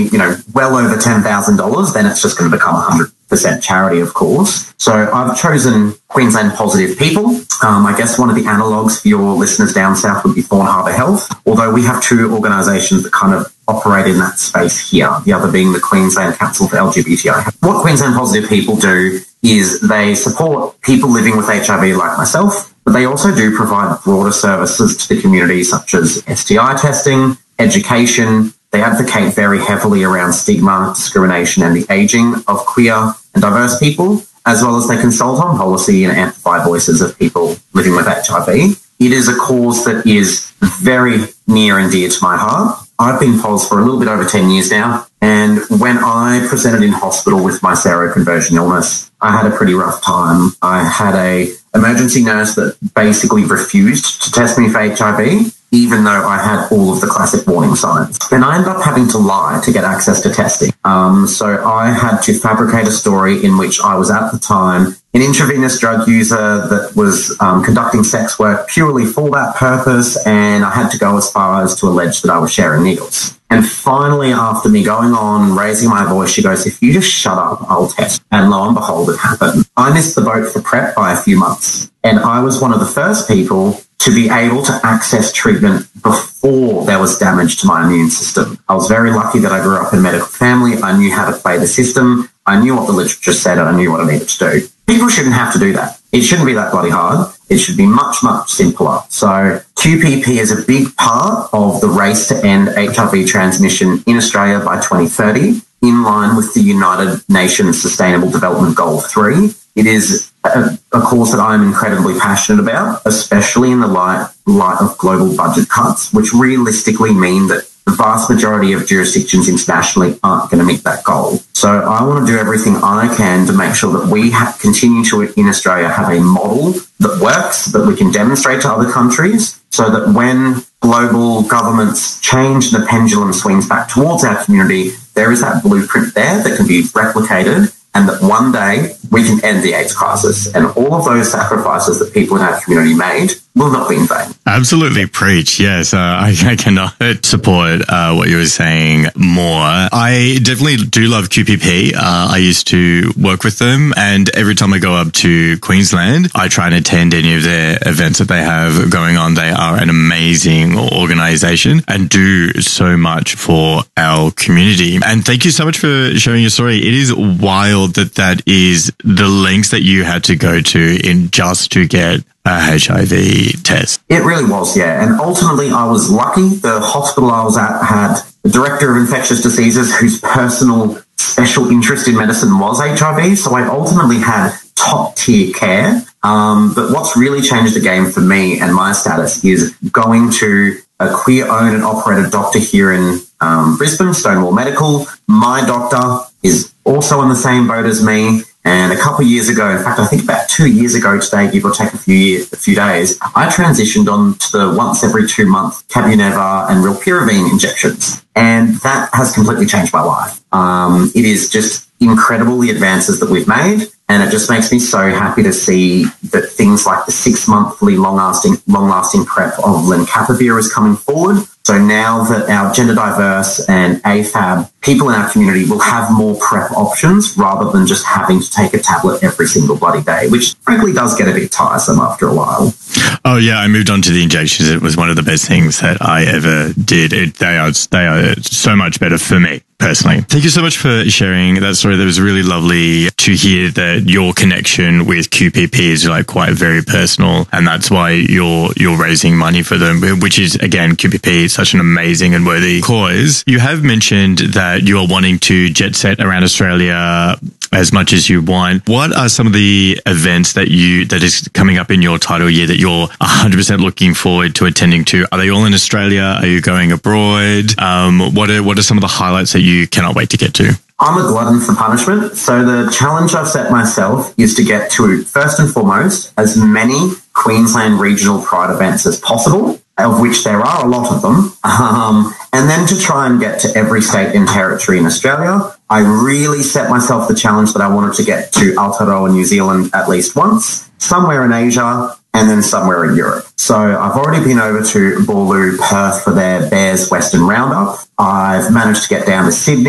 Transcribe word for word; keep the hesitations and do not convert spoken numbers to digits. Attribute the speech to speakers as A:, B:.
A: me, you know, well over ten thousand dollars, then it's just going to become one hundred percent charity, of course. So I've chosen Queensland Positive People. Um, I guess one of the analogues for your listeners down south would be Thorn Harbour Health, although we have two organisations that kind of operate in that space here, the other being the Queensland Council for L G B T I. What Queensland Positive People do is they support people living with H I V like myself, but they also do provide broader services to the community such as S T I testing, education. They advocate very heavily around stigma, discrimination and the ageing of queer and diverse people, as well as they consult on policy and amplify voices of people living with H I V. It is a cause that is very near and dear to my heart. I've been P O S for a little bit over ten years now, and when I presented in hospital with my seroconversion illness, I had a pretty rough time. I had a emergency nurse that basically refused to test me for H I V, even though I had all of the classic warning signs. And I ended up having to lie to get access to testing. Um, so I had to fabricate a story in which I was at the time an intravenous drug user that was um, conducting sex work purely for that purpose, and I had to go as far as to allege that I was sharing needles. And finally, after me going on, raising my voice, she goes, if you just shut up, I'll test. And lo and behold, it happened. I missed the boat for PrEP by a few months, and I was one of the first people to be able to access treatment before there was damage to my immune system. I was very lucky that I grew up in a medical family. I knew how to play the system. I knew what the literature said, and I knew what I needed to do. People shouldn't have to do that. It shouldn't be that bloody hard. It should be much, much simpler. So Q P P is a big part of the race to end H I V transmission in Australia by twenty thirty, in line with the United Nations Sustainable Development Goal three. It is a, a cause that I'm incredibly passionate about, especially in the light, light of global budget cuts, which realistically mean that the vast majority of jurisdictions internationally aren't going to meet that goal. So I want to do everything I can to make sure that we ha- continue to, in Australia, have a model that works, that we can demonstrate to other countries, so that when global governments change and the pendulum swings back towards our community, there is that blueprint there that can be replicated, and that one day we can end the AIDS crisis. And all of those sacrifices that people in our community made will not be in vain.
B: Absolutely, preach. Yes, uh, I, I cannot support uh, what you were saying more. I definitely do love Q P P. Uh, I used to work with them, and every time I go up to Queensland, I try and attend any of their events that they have going on. They are an amazing organisation and do so much for our community. And thank you so much for sharing your story. It is wild that that is the lengths that you had to go to in just to get a H I V test.
A: It really was, yeah. And ultimately, I was lucky. The hospital I was at had the director of infectious diseases whose personal special interest in medicine was H I V. So I ultimately had top tier care. Um, but what's really changed the game for me and my status is going to a queer owned and operated doctor here in um, Brisbane, Stonewall Medical. My doctor is also in the same boat as me. And a couple of years ago, in fact, I think about two years ago today, give or take a few years, a few days, I transitioned on to the once every two month Cabunevar and Rilpiravine injections. And that has completely changed my life. Um, it is just incredible, the advances that we've made. And it just makes me so happy to see that things like the six monthly long-lasting, long-lasting PrEP of Lenacapavir is coming forward. So now that our gender diverse and A F A B people in our community will have more PrEP options rather than just having to take a tablet every single bloody day, which frankly does get a bit tiresome after a while.
B: Oh yeah, I moved on to the injections. It was one of the best things that I ever did. It, they are they are so much better for me personally. Thank you so much for sharing that story. That was really lovely to hear that your connection with Q P P is like quite very personal, and that's why you're you're raising money for them, which is again Q P P is such an amazing and worthy cause. You have mentioned that you are wanting to jet set around Australia as much as you want. What are some of the events that you that is coming up in your title year that you're one hundred percent looking forward to attending to? Are they all in Australia? Are you going abroad? Um, what are what are some of the highlights that you cannot wait to get to?
A: I'm a glutton for punishment, so the challenge I've set myself is to get to, first and foremost, as many Queensland Regional Pride events as possible, of which there are a lot of them, um, and then to try and get to every state and territory in Australia. I really set myself the challenge that I wanted to get to Aotearoa, New Zealand at least once, somewhere in Asia, and then somewhere in Europe. So I've already been over to Boorloo, Perth for their Bears Western Roundup. I've managed to get down to Sydney